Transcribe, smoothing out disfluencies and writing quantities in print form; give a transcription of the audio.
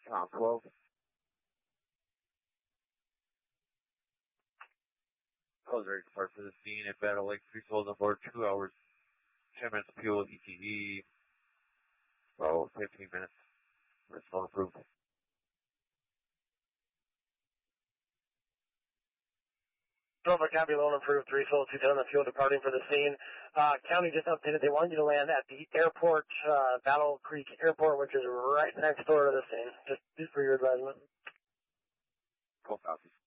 12. Calls ready to depart for the scene at Battle Lake. 3 souls on board, 2 hours, 10 minutes fuel, ETE. Oh, 15 minutes. Let's all approve. Norfolk County loan approved, 3 souls, 2 tons of fuel departing for the scene. County just updated, they wanted you to land at the airport, Battle Creek Airport, which is right next door to the scene. Just for your advisement. Cool, copy.